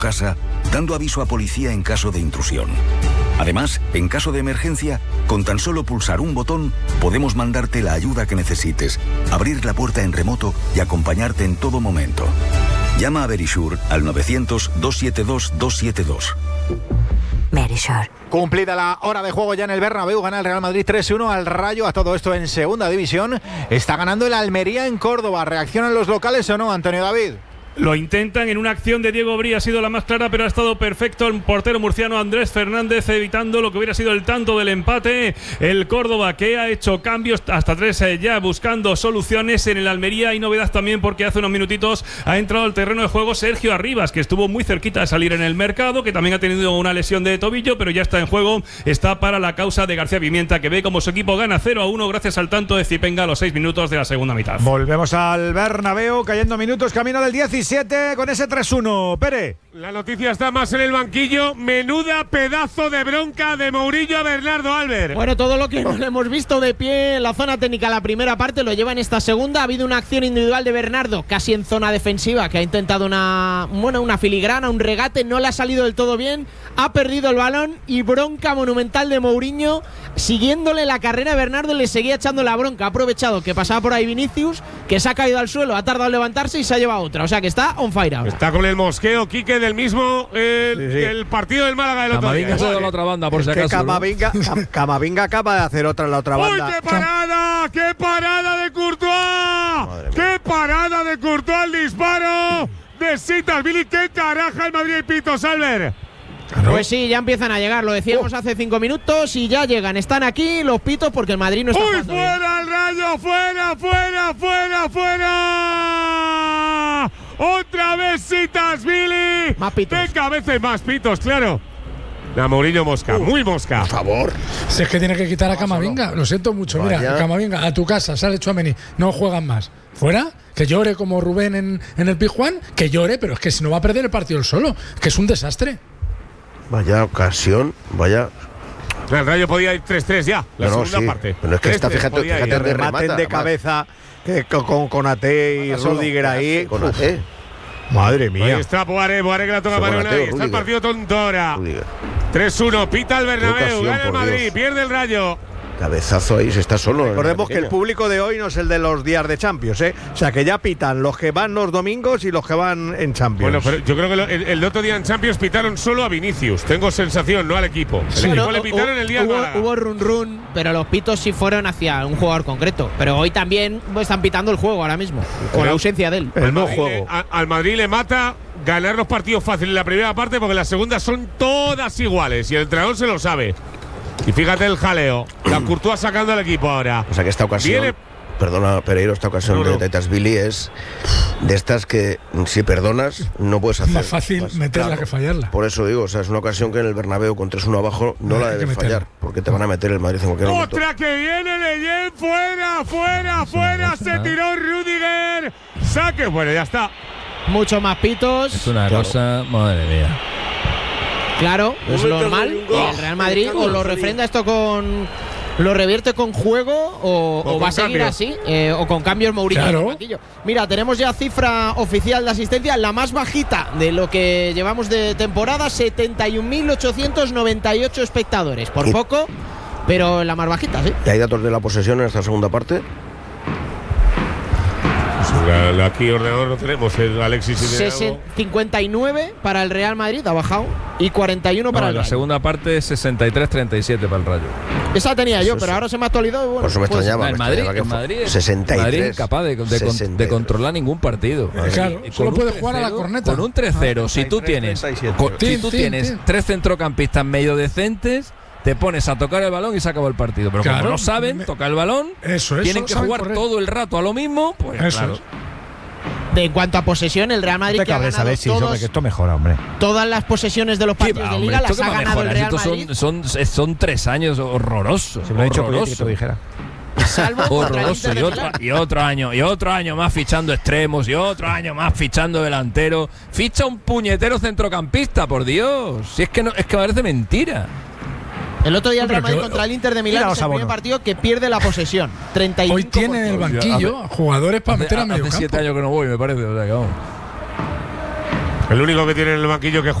casa, dando aviso a policía en caso de intrusión. Además, en caso de emergencia, con tan solo pulsar un botón, podemos mandarte la ayuda que necesites, abrir la puerta en remoto y acompañarte en todo momento. Llama a Verisure al 900-272-272. Verisure. Cumplida la hora de juego ya en el Bernabéu, gana el Real Madrid 3-1 al Rayo. A todo esto en segunda división. Está ganando el Almería en Córdoba. ¿Reaccionan los locales o no, Antonio David? Lo intentan en una acción de Diego Brí, ha sido la más clara, pero ha estado perfecto el portero murciano Andrés Fernández, evitando lo que hubiera sido el tanto del empate. El Córdoba, que ha hecho cambios hasta 3 ya, buscando soluciones. En el Almería hay novedad también, porque hace unos minutitos ha entrado al terreno de juego Sergio Arribas, que estuvo muy cerquita de salir en el mercado, que también ha tenido una lesión de tobillo, pero ya está en juego, está para la causa de García Pimienta, que ve como su equipo gana 0-1 gracias al tanto de Zipenga a los 6 minutos de la segunda mitad. Volvemos al Bernabéu, cayendo minutos, camino del 17 con ese 3-1. Pere. La noticia está más en el banquillo. Menuda pedazo de bronca de Mourinho a Bernardo Albert. Bueno, todo lo que no le hemos visto de pie en la zona técnica la primera parte lo lleva en esta segunda. Ha habido una acción individual de Bernardo, casi en zona defensiva, que ha intentado una filigrana, un regate, no le ha salido del todo bien, ha perdido el balón y bronca monumental de Mourinho, siguiéndole la carrera a Bernardo, le seguía echando la bronca. Ha aprovechado que pasaba por ahí Vinicius, que se ha caído al suelo, ha tardado en levantarse y se ha llevado otra. O sea que está on fire ahora. Está con el mosqueo, Quique, del mismo el partido del Málaga del otro día. Camavinga se da la otra banda, por si acaso. Camavinga acaba de hacer otra en la otra banda. ¡Uy, qué parada! ¡Qué parada de Courtois! ¡Qué parada de Courtois al disparo de Sitasvili! ¡Qué caraja el Madrid y pitos, Albert! Pues sí, ya empiezan a llegar, lo decíamos hace 5 minutos y ya llegan. Están aquí los pitos porque el Madrid no está jugando bien. ¡Fuera el Rayo! ¡Fuera, fuera, fuera, fuera! ¡Otra vez Sitasvili! Más pitos. Venga, a veces más pitos, claro. La Mourinho mosca, muy mosca. Por favor. Si es que tiene que quitar a Camavinga, lo siento mucho. Vaya. Mira, Camavinga, a tu casa, sale Tchouaméni, no juegan más. ¿Fuera? Que llore como Rubén en el Pizjuán, que llore, pero es que si no va a perder el partido él solo, que es un desastre. Vaya ocasión, vaya. El Rayo podía ir 3-3 ya, la segunda parte. Pero es que está, fíjate Que rematen de cabeza que con Konate y Rüdiger ahí. Konate. Madre mía. Ahí está Boaré que la toca para Unai. Está el partido tonto ahora. 3-1, pita el Bernabéu, gana el Madrid, pierde el Rayo. Cabezazo ahí, se está solo. Recordemos que el público de hoy no es el de los días de Champions, ¿eh? O sea, que ya pitan los que van los domingos y los que van en Champions. Bueno, pero yo creo que el otro día en Champions pitaron solo a Vinicius. Tengo sensación, no al equipo. El equipo le pitaron el día hubo run, pero los pitos sí fueron hacia un jugador concreto. Pero hoy también están pitando el juego ahora mismo, con la ausencia de él. El no juego. Al Madrid le mata ganar los partidos fáciles en la primera parte, porque las segundas son todas iguales y el entrenador se lo sabe. Y fíjate el jaleo. La Courtois sacando al equipo ahora. O sea que esta ocasión, perdona Pereiro, esta ocasión de Sitasvili es de estas que si perdonas no puedes hacer. Es más fácil meterla que fallarla. Por eso digo, o sea, es una ocasión que en el Bernabéu con 3-1 abajo no la debes fallar, porque te van a meter el Madrid en cualquier momento. ¡Otra que viene Leyen! ¡Fuera, fuera, fuera! Se tiró Rüdiger. ¡Saque! Bueno, ya está. Mucho más pitos. Es una cosa, madre mía. Claro, es normal. El Real Madrid o lo refrenda esto con. ¿Lo revierte con juego o va a seguir cambios así? O con cambios Mourinho. Claro. Mira, tenemos ya cifra oficial de asistencia, la más bajita de lo que llevamos de temporada: 71.898 espectadores. Por poco, pero la más bajita, sí. ¿Y hay datos de la posesión en esta segunda parte? Aquí ordenador no tenemos, el Alexis 59 para el Real Madrid, ha bajado, y 41 para el Rayo. La segunda parte es 63-37 para el Rayo. Esa tenía yo, pero ahora se me ha actualizado. Bueno, por eso me extrañaba. El Madrid es 63. capaz de controlar ningún partido. Claro, solo puede jugar a la corneta. Con un 3-0, si tú tienes 3 centrocampistas medio decentes, te pones a tocar el balón y se acabó el partido. Pero como no saben tocar el balón, tienen que jugar todo el rato a lo mismo, pues claro. En cuanto a posesión, el Real Madrid que ha ganado que esto mejora, hombre. Todas las posesiones de los partidos de Liga las ha ganado el Real Madrid. Son 3 años horrorosos. Se me ha dicho que te lo dijera. Salvo horroroso. Y otro año más fichando extremos, y otro año más fichando delantero. Ficha un puñetero centrocampista, por Dios. Si es que parece mentira. El otro día el Real Madrid contra el Inter de Milán es el primer partido que pierde la posesión. 35%. Hoy tiene en el banquillo jugadores para meter a medio campo. Hace 7 años que no voy, me parece. O sea, que vamos. El único que tiene en el banquillo que